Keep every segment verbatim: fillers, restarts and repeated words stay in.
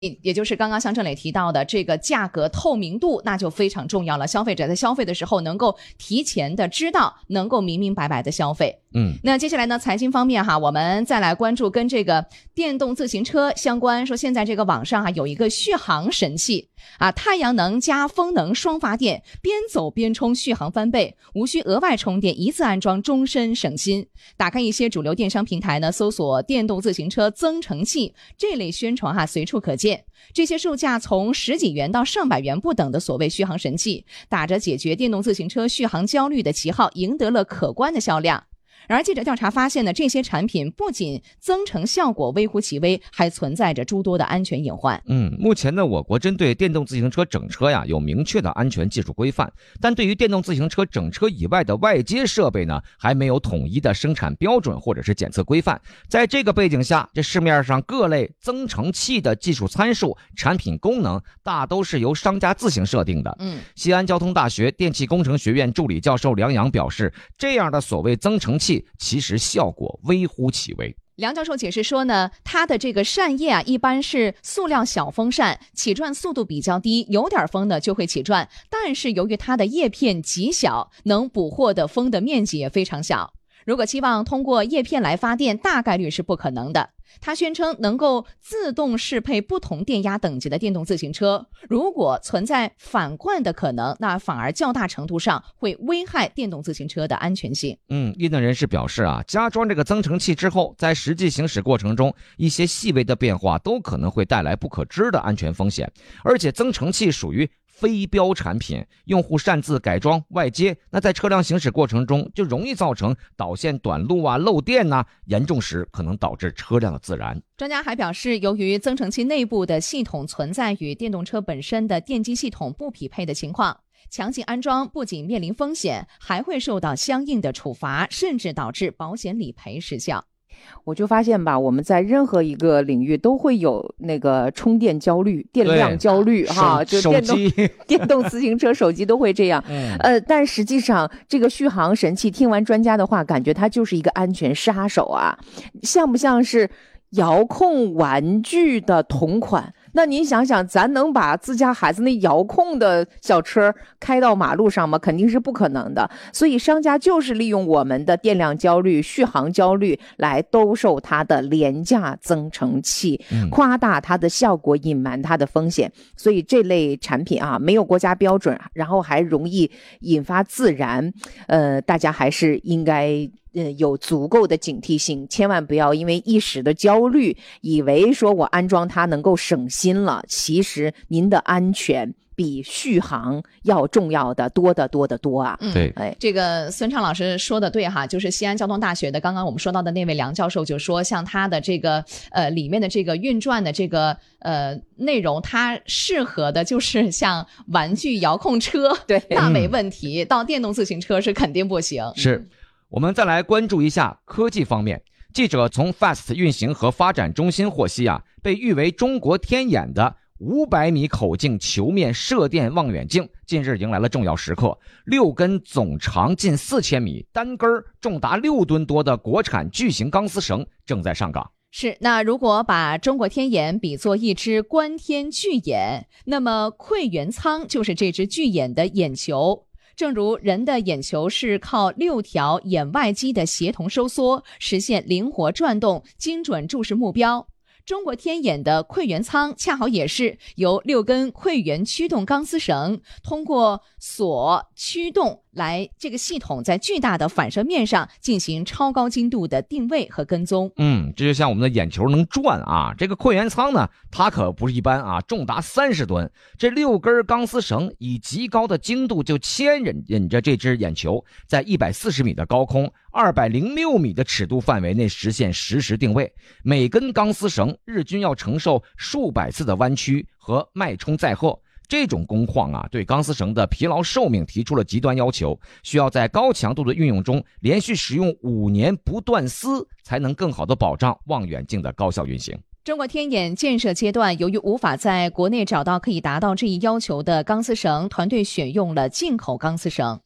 也就是刚刚向正磊提到的这个价格透明度，那就非常重要了。消费者在消费的时候能够提前的知道，能够明明白白的消费。 嗯， 那接下来呢，财经方面哈，我们再来关注跟这个电动自行车相关，说现在这个网上啊有一个续航神器啊，太阳能加风能双发电，边走边充，续航翻倍，无需额外充电，一次安装，终身省心。打开一些主流电商平台呢，搜索电动自行车增程器这类宣传哈，随处可见。这些售价从十几元到上百元不等的所谓续航神器，打着解决电动自行车续航焦虑的旗号，赢得了可观的销量。然而记者调查发现呢，这些产品不仅增程效果微乎其微，还存在着诸多的安全隐患。 嗯，目前呢，我国针对电动自行车整车呀有明确的安全技术规范，但对于电动自行车整车以外的外接设备呢，还没有统一的生产标准或者是检测规范。在这个背景下，这市面上各类增程器的技术参数、产品功能大都是由商家自行设定的。 嗯， 西安交通大学电气工程学院助理教授梁阳表示，这样的所谓增程器其实效果微乎其微。 梁教授解释说呢，它的这个扇叶啊，一般是塑料小风扇，起转速度比较低，有点风呢就会起转，但是由于它的叶片极小，能捕获的风的面积也非常小。如果期望通过叶片来发电，大概率是不可能的。他宣称能够自动适配不同电压等级的电动自行车，如果存在反灌的可能，那反而较大程度上会危害电动自行车的安全性。 嗯，业内人士表示啊，加装这个增程器之后，在实际行驶过程中，一些细微的变化都可能会带来不可知的安全风险，而且增程器属于非标产品，用户擅自改装外接，那在车辆行驶过程中就容易造成导线短路啊、漏电呐、啊，严重时可能导致车辆的自燃。 专家还表示，由于增程器内部的系统存在与电动车本身的电机系统不匹配的情况，强行安装不仅面临风险，还会受到相应的处罚，甚至导致保险理赔失效。 我就发现吧，我们在任何一个领域都会有那个充电焦虑、电量焦虑哈，就电动电动自行车、手机都会这样。嗯、呃，但实际上这个续航神器，听完专家的话，感觉它就是一个安全杀手啊，像不像是遥控玩具的同款？那您想想，咱能把自家孩子那遥控的小车开到马路上吗？肯定是不可能的。所以商家就是利用我们的电量焦虑、续航焦虑来兜售它的廉价增程器，夸大它的效果，隐瞒它的风险。所以这类产品啊，没有国家标准，然后还容易引发自燃，呃，大家还是应该呃，有足够的警惕性，千万不要因为一时的焦虑，以为说我安装它能够省心了，其实您的安全比续航要重要的多得多得多啊！ 嗯， 对， 哎，这个孙畅老师说的对哈，就是西安交通大学的刚刚我们说到的那位梁教授就说，像他的这个呃里面的这个运转的这个呃内容，它适合的就是像玩具遥控车， 对， 那没问题，嗯、到电动自行车是肯定不行。 是。我们再来关注一下科技方面。记者从 F A S T 运行和发展中心获悉啊，被誉为中国天眼的五百米口径球面射电望远镜近日迎来了重要时刻。六根总长近四千米、单根重达六吨多的国产巨型钢丝绳正在上岗。 是，那如果把中国天眼比作一只观天巨眼，那么馈源舱就是这只巨眼的眼球。正如人的眼球是靠六条眼外肌的协同收缩，实现灵活转动、精准注视目标，中国天眼的馈源舱恰好也是由六根馈源驱动钢丝绳通过锁驱动来，这个系统在巨大的反射面上进行超高精度的定位和跟踪。 嗯，这就像我们的眼球能转啊，这个馈源舱呢，它可不是一般啊，重达三十吨。这六根钢丝绳以极高的精度就牵引引着这只眼球，在一百四十米的高空、二百零六米的尺度范围内实现实时定位。每根钢丝绳日均要承受数百次的弯曲和脉冲载荷。这种工况啊，对钢丝绳的疲劳寿命提出了极端要求，需要在高强度的运用中连续使用五年不断丝，才能更好的保障望远镜的高效运行。 中国天眼建设阶段，由于无法在国内找到可以达到这一要求的钢丝绳，团队选用了进口钢丝绳。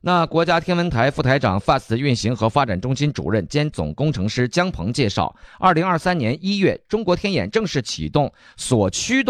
那国家天文台副台长 F A S T 运行和发展中心主任兼总工程师姜鹏介绍，二零二三年一月，中国天眼正式启动所驱动